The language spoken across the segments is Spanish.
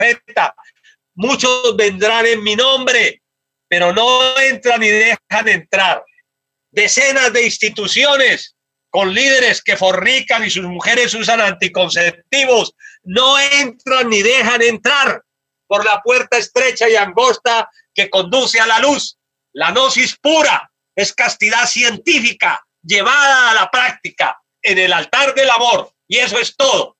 profeta. Muchos vendrán en mi nombre, pero no entran ni dejan entrar. Decenas de instituciones con líderes que fornican y sus mujeres usan anticonceptivos, no entran ni dejan entrar por la puerta estrecha y angosta que conduce a la luz. La gnosis pura es castidad científica llevada a la práctica en el altar del amor, y eso es todo.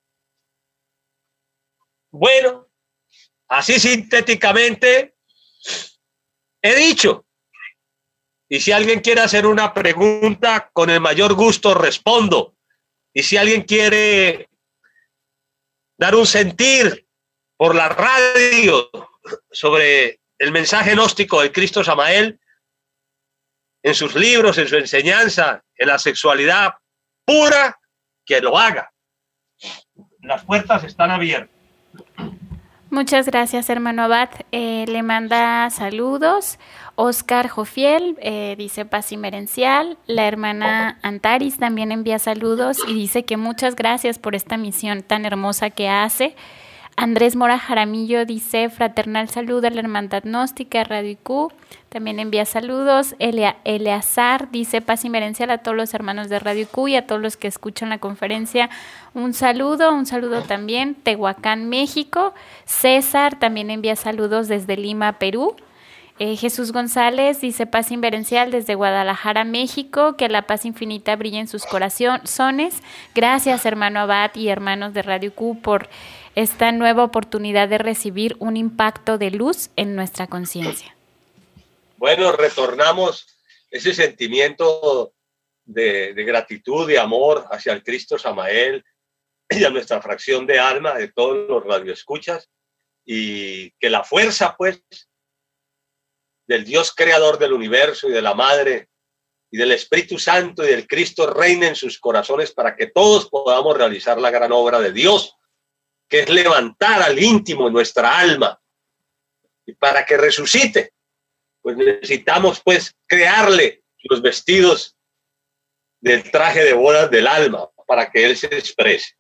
Bueno, así sintéticamente he dicho. Y si alguien quiere hacer una pregunta, con el mayor gusto respondo. Y si alguien quiere dar un sentir por la radio sobre el mensaje gnóstico del Cristo Samael, en sus libros, en su enseñanza, en la sexualidad pura, que lo haga. Las puertas están abiertas. Muchas gracias, hermano Abad. Le manda saludos Oscar Jofiel, dice paz y merencial. La hermana Antaris también envía saludos y dice que muchas gracias por esta misión tan hermosa que hace. Andrés Mora Jaramillo dice fraternal saludo a la hermandad gnóstica, Radio IQ. También envía saludos. Eleazar dice paz y merencial a todos los hermanos de Radio IQ y a todos los que escuchan la conferencia. Un saludo también. Tehuacán, México. César también envía saludos desde Lima, Perú. Jesús González dice paz inverencial desde Guadalajara, México, que la paz infinita brille en sus corazones. Gracias, hermano Abad y hermanos de Radio Q, por esta nueva oportunidad de recibir un impacto de luz en nuestra conciencia. Bueno, retornamos ese sentimiento de gratitud y amor hacia el Cristo Samael y a nuestra fracción de alma de todos los radioescuchas, y que la fuerza, pues, del Dios creador del universo y de la Madre y del Espíritu Santo y del Cristo reine en sus corazones para que todos podamos realizar la gran obra de Dios, que es levantar al íntimo en nuestra alma. Y para que resucite, pues necesitamos, pues, crearle los vestidos del traje de bodas del alma para que Él se exprese.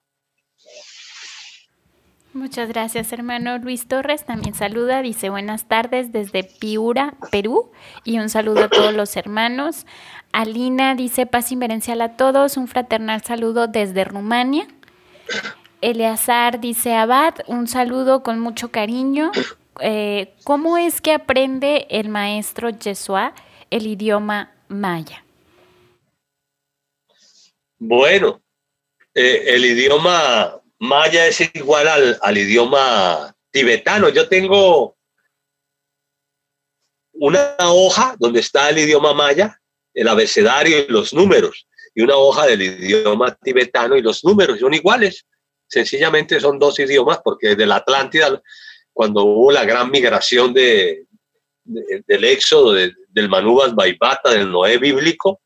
Muchas gracias, hermano. Luis Torres también saluda, dice buenas tardes desde Piura, Perú, y un saludo a todos los hermanos. Alina dice paz inverencial a todos, un fraternal saludo desde Rumania. Eleazar dice Abad, un saludo con mucho cariño. ¿Cómo es que aprende el maestro Yeshua el idioma maya? Bueno, el idioma maya es igual al idioma tibetano. Yo tengo una hoja donde está el idioma maya, el abecedario y los números, y una hoja del idioma tibetano y los números son iguales. Sencillamente son dos idiomas, porque desde la Atlántida, cuando hubo la gran migración del éxodo del Manubas Baibata, del Noé bíblico,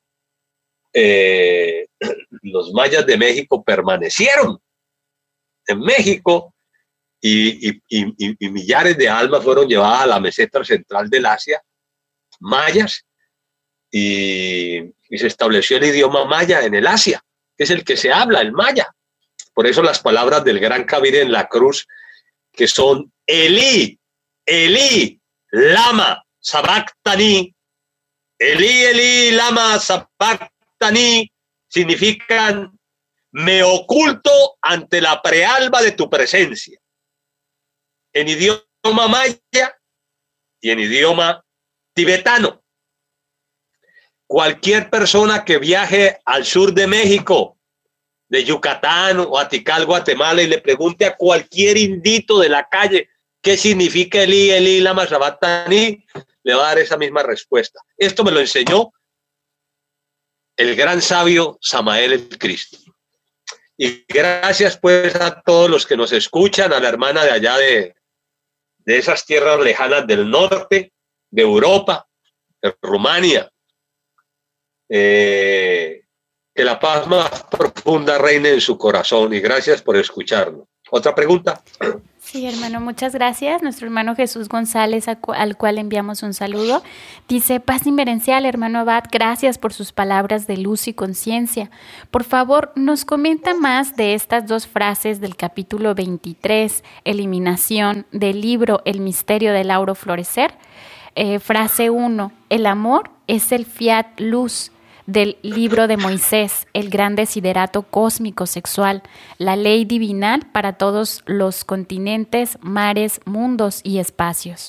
los mayas de México permanecieron en México y millares de almas fueron llevadas a la meseta central del Asia, mayas, y se estableció el idioma maya en el Asia, que es el que se habla, el maya. Por eso las palabras del gran Kabir en la cruz, que son Eli, Eli, lama, sabactani, Eli, Eli, lama, sabactani, significan me oculto ante la prealba de tu presencia, en idioma maya y en idioma tibetano. Cualquier persona que viaje al sur de México, de Yucatán o a Tikal, Guatemala, y le pregunte a cualquier indito de la calle qué significa Eli, Eli, lama sabactani, le va a dar esa misma respuesta. Esto me lo enseñó el gran sabio Samael el Cristo. Y gracias, pues, a todos los que nos escuchan, a la hermana de allá de esas tierras lejanas del norte, de Europa, de Rumania. Que la paz más profunda reine en su corazón, y gracias por escucharnos. ¿Otra pregunta? Sí, hermano, muchas gracias. Nuestro hermano Jesús González, al cual enviamos un saludo, dice: paz inmerencial, hermano Abad, gracias por sus palabras de luz y conciencia. Por favor, nos comenta más de estas dos frases del capítulo 23, eliminación, del libro El misterio del auro florecer. Frase 1, el amor es el fiat luz del libro de Moisés, el gran desiderato cósmico sexual, la ley divinal para todos los continentes, mares, mundos y espacios.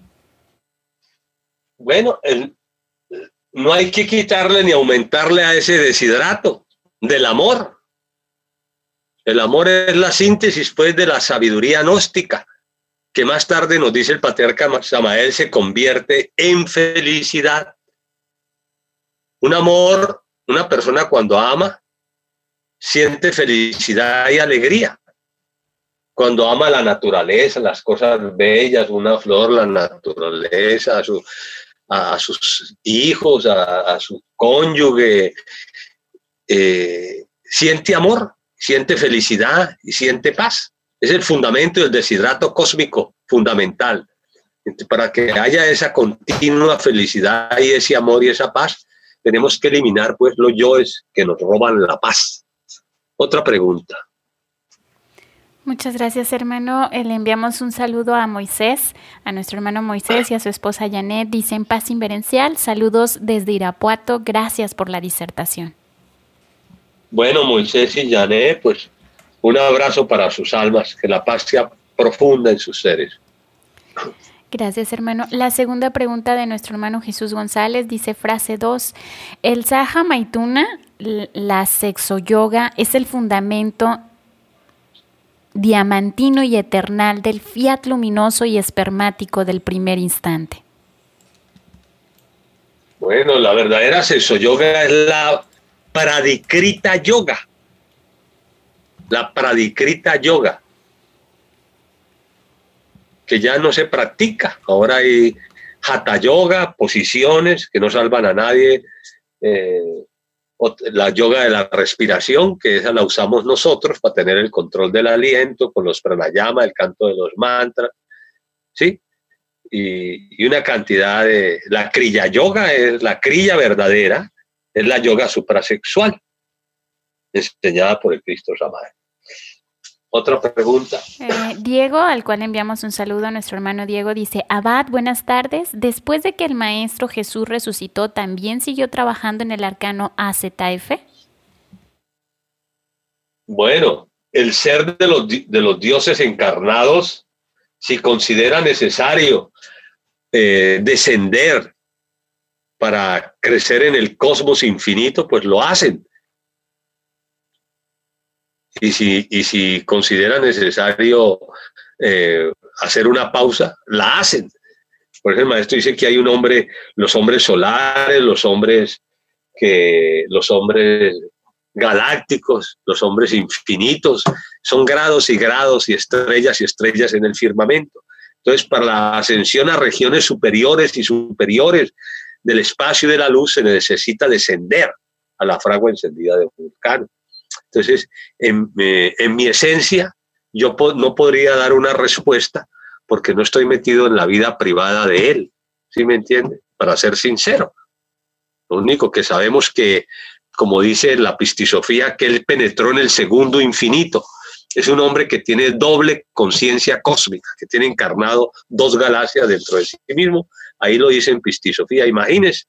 Bueno, no hay que quitarle ni aumentarle a ese desiderato del amor. El amor es la síntesis, pues, de la sabiduría gnóstica, que más tarde, nos dice el patriarca Samael, se convierte en felicidad. Un amor, una persona cuando ama, siente felicidad y alegría. Cuando ama la naturaleza, las cosas bellas, una flor, la naturaleza, a sus hijos, a su cónyuge, siente amor, siente felicidad y siente paz. Es el fundamento del desidrato cósmico fundamental. Para que haya esa continua felicidad y ese amor y esa paz, tenemos que eliminar, pues, los yoes que nos roban la paz. Otra pregunta. Muchas gracias, hermano. Le enviamos un saludo a Moisés, a nuestro hermano Moisés y a su esposa Janet. Dicen: paz inverencial, saludos desde Irapuato, gracias por la disertación. Bueno, Moisés y Janet, pues un abrazo para sus almas, que la paz sea profunda en sus seres. Gracias, hermano. La segunda pregunta de nuestro hermano Jesús González dice, frase 2, el Sahaja Maituna, la sexoyoga, es el fundamento diamantino y eternal del fiat luminoso y espermático del primer instante. Bueno, la verdadera sexoyoga es la Pradikrita Yoga. La Pradikrita Yoga, que ya no se practica. Ahora hay Hatha Yoga, posiciones que no salvan a nadie. La yoga de la respiración, que esa la usamos nosotros para tener el control del aliento, con los pranayama, el canto de los mantras, ¿sí? Y una cantidad de... La kriya yoga es la kriya verdadera, es la yoga suprasexual, enseñada por el Cristo Samael. Otra pregunta. Diego, al cual enviamos un saludo a nuestro hermano Diego, dice, Abad, buenas tardes. Después de que el Maestro Jesús resucitó, ¿también siguió trabajando en el arcano AZF? Bueno, el ser de los dioses encarnados, si considera necesario descender para crecer en el cosmos infinito, pues lo hacen. Y si considera necesario hacer una pausa, la hacen. Por ejemplo, el maestro dice que hay un hombre, los hombres solares, los hombres galácticos, los hombres infinitos, son grados y grados y estrellas en el firmamento. Entonces, para la ascensión a regiones superiores y superiores del espacio y de la luz se necesita descender a la fragua encendida de Vulcano. Entonces, en mi esencia, yo no podría dar una respuesta porque no estoy metido en la vida privada de él. ¿Sí me entiende? Para ser sincero. Lo único que sabemos que, como dice la pistisofía, que él penetró en el segundo infinito. Es un hombre que tiene doble conciencia cósmica, que tiene encarnado dos galaxias dentro de sí mismo. Ahí lo dice en pistisofía. Imagínense.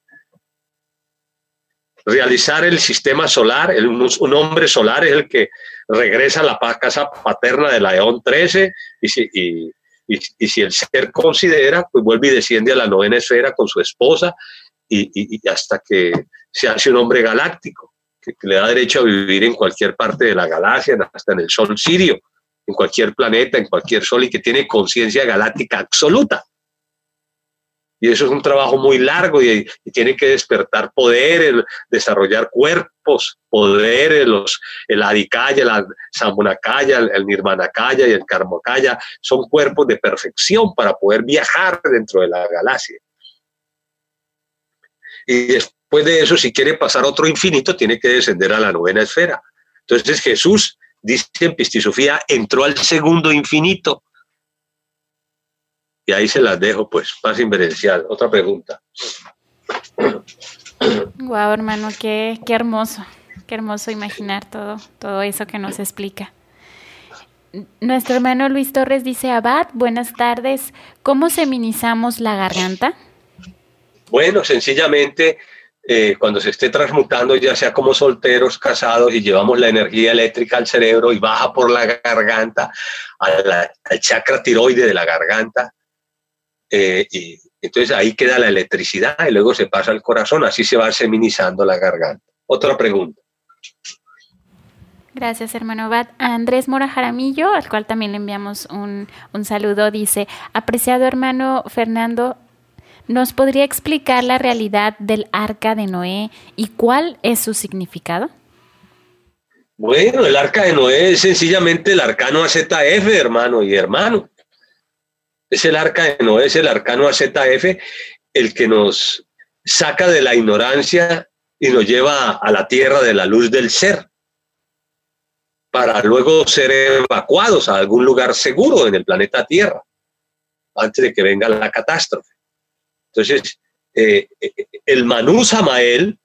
Realizar el sistema solar, un hombre solar es el que regresa a la casa paterna de la Eón 13 y si el ser considera, pues vuelve y desciende a la novena esfera con su esposa y hasta que se hace un hombre galáctico, que le da derecho a vivir en cualquier parte de la galaxia, hasta en el sol sirio, en cualquier planeta, en cualquier sol y que tiene conciencia galáctica absoluta. Y eso es un trabajo muy largo y tiene que despertar poder, desarrollar cuerpos, poder, el Adhikaya, el Sammunakaya, el Nirmanakaya y el Karmakaya, son cuerpos de perfección para poder viajar dentro de la galaxia. Y después de eso, si quiere pasar otro infinito, tiene que descender a la novena esfera. Entonces Jesús, dice en Pistisofía, entró al segundo infinito Y ahí se las dejo, pues, más inverencial. Otra pregunta. Guau, hermano, qué hermoso imaginar todo eso que nos explica. Nuestro hermano Luis Torres dice: Abad, buenas tardes, ¿cómo feminizamos la garganta? Bueno, sencillamente, cuando se esté transmutando, ya sea como solteros, casados, y llevamos la energía eléctrica al cerebro y baja por la garganta, al chakra tiroide de la garganta, y entonces ahí queda la electricidad y luego se pasa al corazón, así se va feminizando la garganta. Otra pregunta. Gracias, hermano Abad. A Andrés Mora Jaramillo, al cual también le enviamos un saludo, dice: apreciado hermano Fernando, ¿nos podría explicar la realidad del arca de Noé y cuál es su significado? Bueno, el arca de Noé es sencillamente el arcano AZF, hermano y hermano. Es el arca de Noé, es el arcano AZF, el que nos saca de la ignorancia y nos lleva a la tierra de la luz del ser, para luego ser evacuados a algún lugar seguro en el planeta Tierra, antes de que venga la catástrofe. Entonces, el Manú Samael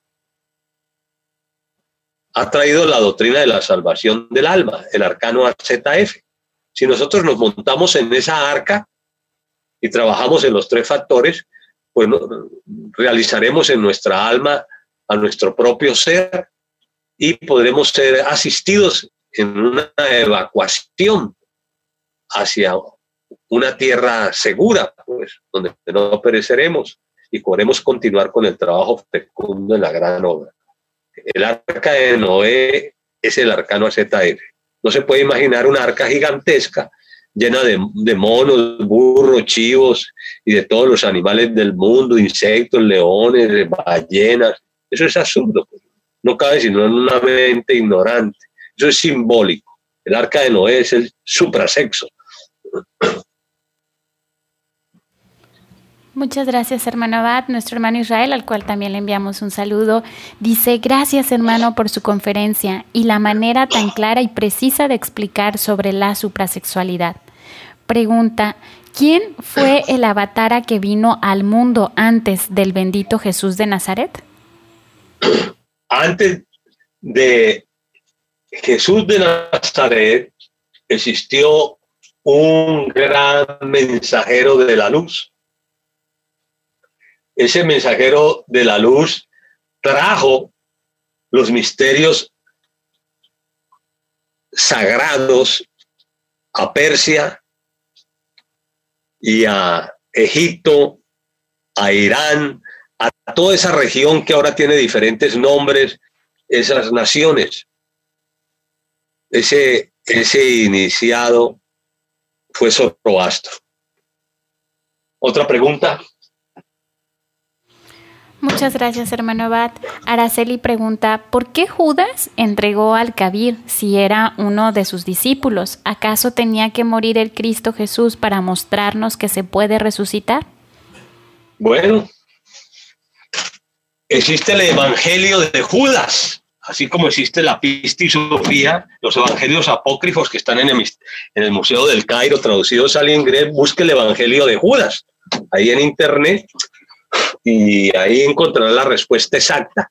ha traído la doctrina de la salvación del alma, el arcano AZF. Si nosotros nos montamos en esa arca y trabajamos en los 3 factores, pues realizaremos en nuestra alma a nuestro propio ser y podremos ser asistidos en una evacuación hacia una tierra segura, pues, donde no pereceremos y podremos continuar con el trabajo fecundo en la gran obra. El arca de Noé es el arcano AZF. No se puede imaginar una arca gigantesca llena de monos, burros, chivos y de todos los animales del mundo, insectos, leones, ballenas. Eso es absurdo. No cabe sino en una mente ignorante. Eso es simbólico. El arca de Noé es el suprasexo. Muchas gracias, hermano Abad. Nuestro hermano Israel, al cual también le enviamos un saludo, dice: gracias, hermano, por su conferencia y la manera tan clara y precisa de explicar sobre la suprasexualidad. Pregunta: ¿quién fue el avatara que vino al mundo antes del bendito Jesús de Nazaret? Antes de Jesús de Nazaret existió un gran mensajero de la luz. Ese mensajero de la luz trajo los misterios sagrados a Persia y a Egipto, a Irán, a toda esa región que ahora tiene diferentes nombres, esas naciones. Ese iniciado fue Zoroastro. ¿Otra pregunta? Muchas gracias, hermano Abad. Araceli pregunta: ¿por qué Judas entregó al Kabir si era uno de sus discípulos? ¿Acaso tenía que morir el Cristo Jesús para mostrarnos que se puede resucitar? Bueno, existe el Evangelio de Judas, así como existe la Pista y Sofía, los evangelios apócrifos que están en el Museo del Cairo, traducidos al inglés. Busque el Evangelio de Judas ahí en internet y ahí encontrará la respuesta exacta.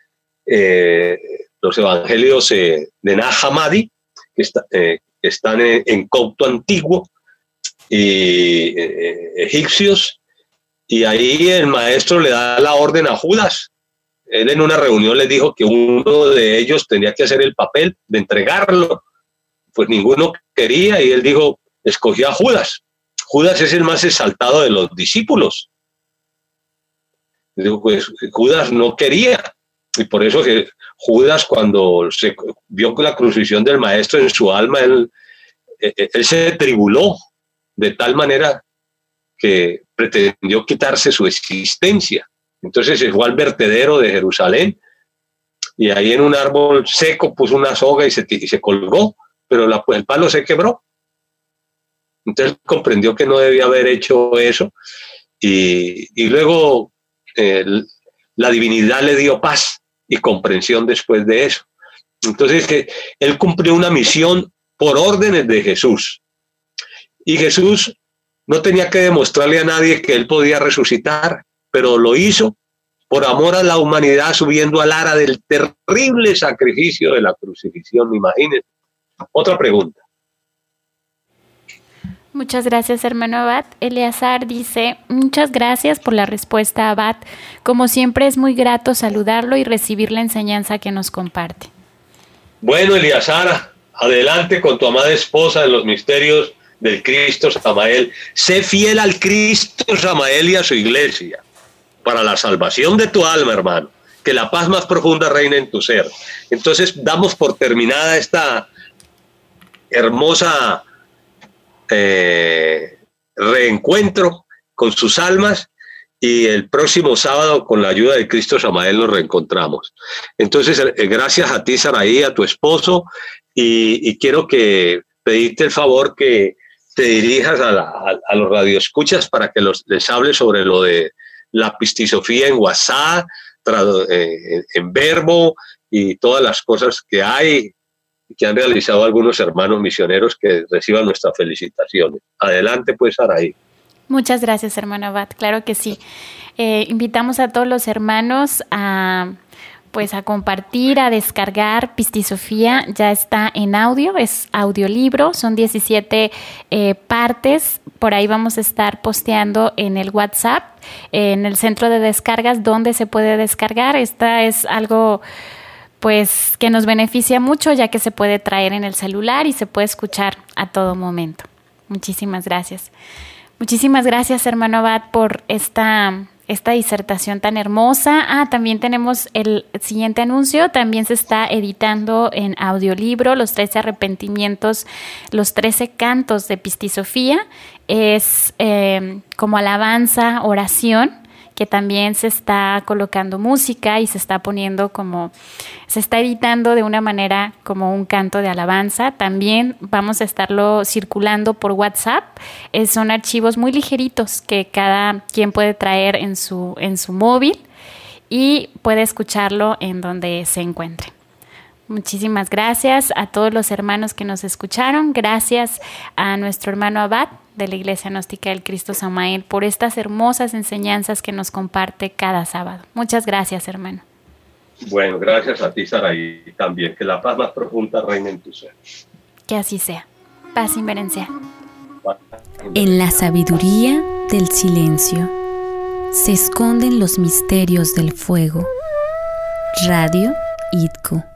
Los evangelios de Nag Hammadi, que están en copto antiguo y egipcios, y ahí el maestro le da la orden a Judas. Él en una reunión le dijo que uno de ellos tenía que hacer el papel de entregarlo. Pues ninguno quería y él dijo, escogió a Judas. Judas es el más exaltado de los discípulos. Digo, pues Judas no quería. Y por eso que Judas, cuando se vio la crucifixión del maestro en su alma, él se tribuló de tal manera que pretendió quitarse su existencia. Entonces se fue al vertedero de Jerusalén y ahí en un árbol seco puso una soga y se colgó, pero el palo se quebró. Entonces comprendió que no debía haber hecho eso y luego la divinidad le dio paz y comprensión después de eso. Entonces él cumplió una misión por órdenes de Jesús. Y Jesús No tenía que demostrarle a nadie que él podía resucitar, pero lo hizo por amor a la humanidad, subiendo al ara del terrible sacrificio de la crucifixión. Imagínense. Otra pregunta. Muchas gracias, hermano Abad. Eleazar dice, muchas gracias por la respuesta, Abad. Como siempre es muy grato saludarlo y recibir la enseñanza que nos comparte. Bueno, Eleazar, adelante con tu amada esposa en los misterios del Cristo Samael. Sé fiel al Cristo Samael y a su iglesia para la salvación de tu alma, hermano. Que la paz más profunda reine en tu ser. Entonces damos por terminada esta hermosa reencuentro con sus almas, y el próximo sábado con la ayuda de Cristo Samael nos reencontramos. Entonces gracias a ti, Saraí, a tu esposo, y quiero pedirte el favor que te dirijas a los radioescuchas para que les hable sobre lo de la pistisofía en WhatsApp, en Verbo, y todas las cosas que hay que han realizado algunos hermanos misioneros, que reciban nuestras felicitaciones. Adelante, pues, Saraí. Muchas gracias, hermano Abad. Claro que sí. Invitamos a todos los hermanos a compartir, a descargar Pistisofía. Ya está en audio, es audiolibro, son 17 partes. Por ahí vamos a estar posteando en el WhatsApp, en el centro de descargas, donde se puede descargar. Esta es algo pues que nos beneficia mucho, ya que se puede traer en el celular y se puede escuchar a todo momento. Muchísimas gracias. Muchísimas gracias, hermano Abad, por esta disertación tan hermosa. También tenemos el siguiente anuncio. También se está editando en audiolibro los 13 arrepentimientos, los 13 cantos de Pistisofía. Es como alabanza, oración, que también se está colocando música y se está editando de una manera como un canto de alabanza. También vamos a estarlo circulando por WhatsApp. Son archivos muy ligeritos que cada quien puede traer en su móvil y puede escucharlo en donde se encuentre. Muchísimas gracias a todos los hermanos que nos escucharon. Gracias a nuestro hermano Abad de la Iglesia Gnóstica del Cristo Samael por estas hermosas enseñanzas que nos comparte cada sábado. Muchas gracias, hermano. Bueno, gracias a ti, Saraí, también. Que la paz más profunda reine en tu ser. Que así sea. Paz inmerencial. En la sabiduría del silencio se esconden los misterios del fuego. Radio IDCO.